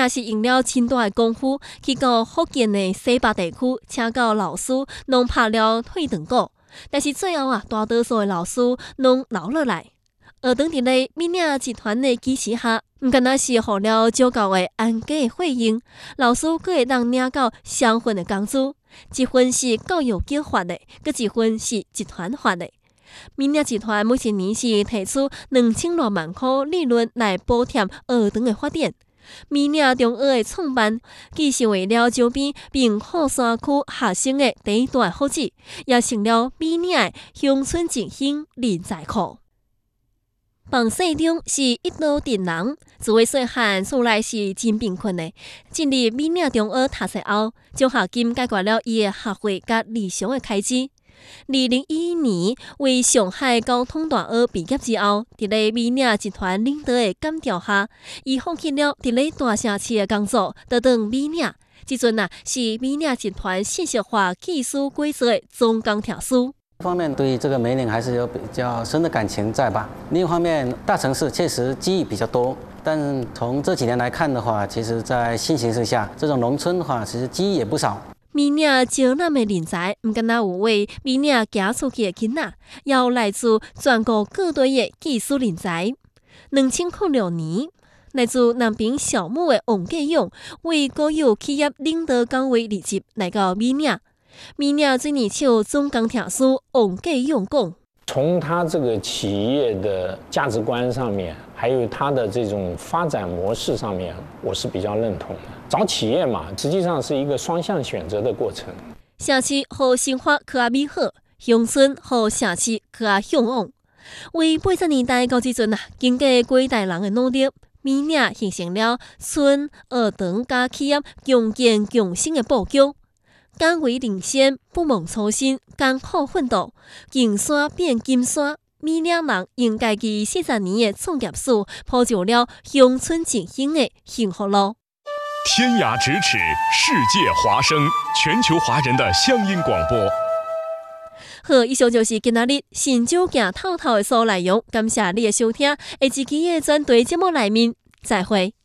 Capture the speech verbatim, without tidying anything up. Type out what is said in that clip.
也是用了真大的功夫，去到福建的西北地区，请教老师，拢拍了退堂鼓。但是最后啊，大多数的老师拢留落来。学堂伫咧闽岭集团的支持下，毋仅仅是获了足够的安价的费用，老师阁会当领到双份的工资，一份是教育局发的，阁一份是集团发的。闽岭集团每一年是提出两千多万块利润来补贴学堂的发展。闽岭中学的创办，既是为了招聘并后山区学生的第一大福祉，也成了闽岭的乡村振兴人才库。彭世忠是一刀定人，自为细汉厝内是真贫困的。进入闽岭中学读册后，奖学金解决了伊的学费甲日常的开支。二零一一年，为上海交通大学毕业之后，伫咧闽岭集团领导的感召下，伊放弃了伫咧大城市的工作，倒转闽岭。即阵啊，是闽岭集团信息化技术规则的总工程师。 一方面对这个梅岭还是有比较深的感情在吧？另一方面，大城市确实机遇比较多，但从这几年来看的话，其实在新形势下，这种农村的话，其实机遇也不少。 闽岭招揽的人才，毋仅仅有为闽岭行出去的囡仔，也有来自全国各地的技术人才。两千零六年，来自南平小木的王继勇，为国有企业领导岗位入职来到闽岭。闽岭水泥厂总工程师王继勇讲： 从他这个企业的价值观上面，还有他的这种发展模式上面，我是比较认同的。找企业嘛，实际上是一个双向选择的过程。 城市好生活较啊美好，乡村好城市较啊向往。为八十年代到即阵啊，经过几代人的努力，闽岭形成了村、学堂加企业共建共生的布局。敢为领先，不忘初心，艰苦奋斗，金山变金山。闽岭人用家己四十年的创业史，铺就了乡村振兴的幸福路。 天涯咫尺，世界华声，全球华人的乡音广播。 好，以上就是今仔日新酒行透透的所有内容。感谢你的收听，下一期的专题节目内面再会。